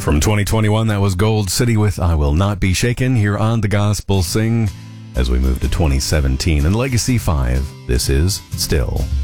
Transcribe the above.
From 2021, that was Gold City with I Will Not Be Shaken here on The Gospel Sing. As we move to 2017 and Legacy 5, this is Still.